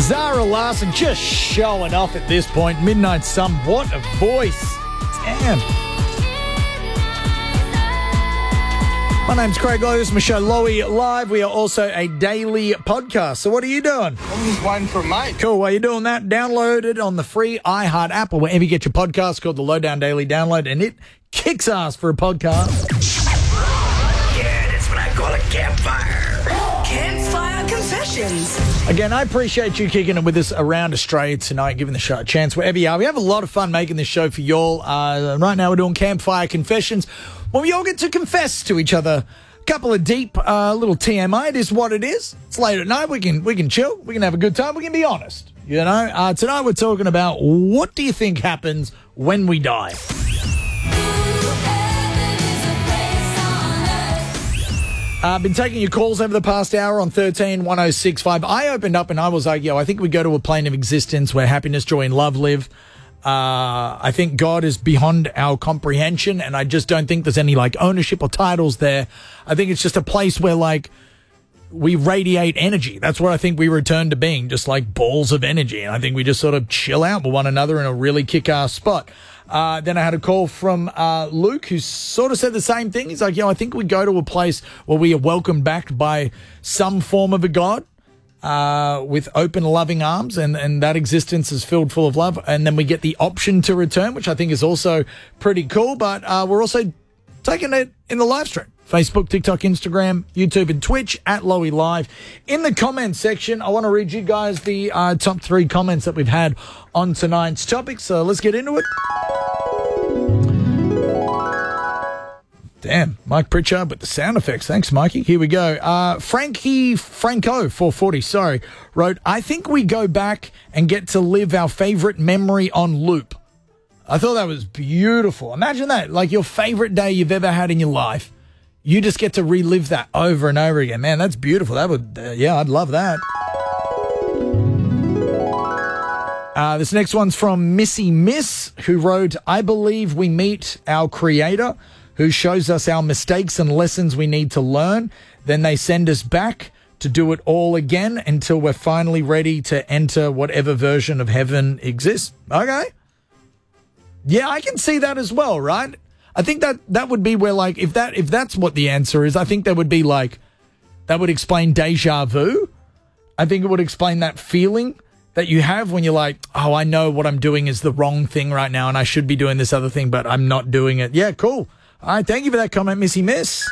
Zara Larson just showing off at this point. Midnight Sun, what a voice. Damn. My name's Craig Lowe. This is my show, Lowy Live. We are also a daily podcast. So what are you doing? I'm just waiting for a mate. Cool. While you're doing that, download it on the free iHeart app or wherever you get your podcast, called the Lowdown Daily Download, and it kicks ass for a podcast. Yeah, that's what I call a campfire. Campfire Confessions. Again, I appreciate you kicking it with us around Australia tonight, giving the show a chance wherever you are. We have a lot of fun making this show for y'all. Right now we're doing Campfire Confessions. Well, we all get to confess to each other. A couple of deep, little TMI. It is what it is. It's late at night. We can chill. We can have a good time. We can be honest. You know, tonight we're talking about what do you think happens when we die? I've been taking your calls over the past hour on 13-1065. I opened up and I was like, I think we go to a plane of existence where happiness, joy, and love live. I think God is beyond our comprehension, and I just don't think there's any like ownership or titles there. I think it's just a place where like we radiate energy. That's what I think we return to being, just like balls of energy. And I think we just sort of chill out with one another in a really kick-ass spot. Then I had a call from Luke, who sort of said the same thing. He's like, I think we go to a place where we are welcomed back by some form of a God. With open, loving arms, and that existence is filled full of love. And then we get the option to return, which I think is also pretty cool. But we're also taking it in the live stream. Facebook, TikTok, Instagram, YouTube, and Twitch at Lowy Live. In the comments section, I want to read you guys the top 3 comments that we've had on tonight's topic. So let's get into it. Damn, Mike Pritchard with the sound effects. Thanks, Mikey. Here we go. Franco 440, wrote, I think we go back and get to live our favorite memory on loop. I thought that was beautiful. Imagine that, like your favorite day you've ever had in your life. You just get to relive that over and over again. Man, that's beautiful. That would, I'd love that. This next one's from Missy Miss, who wrote, I believe we meet our creator, who shows us our mistakes and lessons we need to learn. Then they send us back to do it all again until we're finally ready to enter whatever version of heaven exists. Okay. Yeah, I can see that as well, right? I think that would be where, like, if that's what the answer is, I think that would be like, that would explain deja vu. I think it would explain that feeling that you have when you're like, I know what I'm doing is the wrong thing right now and I should be doing this other thing, but I'm not doing it. Yeah, cool. All right, thank you for that comment, Missy Miss.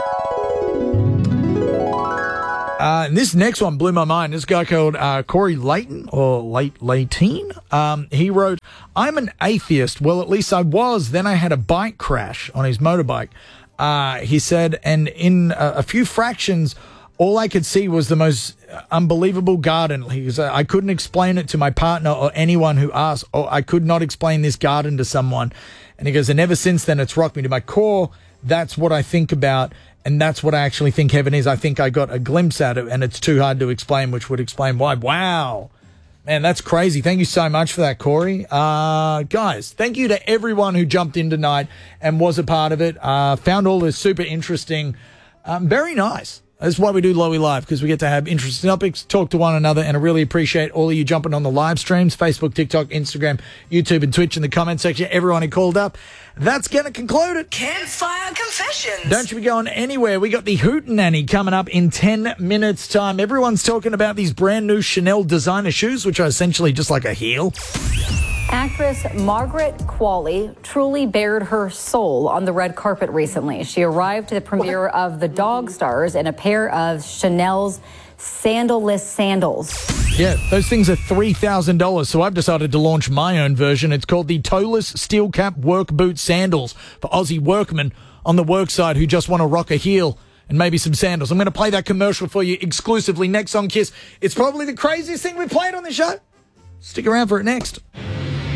And this next one blew my mind. This guy called Corey Layton, or Layteen. He wrote, I'm an atheist. Well, at least I was. Then I had a bike crash on his motorbike. He said, and in a few fractions, all I could see was the most unbelievable garden. He goes, I couldn't explain it to my partner or anyone who asked, or I could not explain this garden to someone. And he goes, and ever since then, it's rocked me to my core. That's what I think about, and that's what I actually think heaven is. I think I got a glimpse at it, and it's too hard to explain, which would explain why. Wow. Man, that's crazy. Thank you so much for that, Corey. Guys, thank you to everyone who jumped in tonight and was a part of it. Found all this super interesting. Very nice. That's why we do Lowy Live, because we get to have interesting topics, talk to one another, and I really appreciate all of you jumping on the live streams, Facebook, TikTok, Instagram, YouTube, and Twitch in the comment section. Everyone who called up. That's going to conclude it. Campfire Confessions. Don't you be going anywhere. We got the Hootenanny coming up in 10 minutes' time. Everyone's talking about these brand new Chanel designer shoes, which are essentially just like a heel. Actress Margaret Qualley truly bared her soul on the red carpet recently. She arrived to the premiere of The Dog Stars in a pair of Chanel's sandalless sandals. Yeah, those things are $3,000, so I've decided to launch my own version. It's called the Toeless Steel Cap Work Boot Sandals for Aussie workmen on the work side who just want to rock a heel and maybe some sandals. I'm going to play that commercial for you exclusively next on KISS. It's probably the craziest thing we've played on the show. Stick around for it next.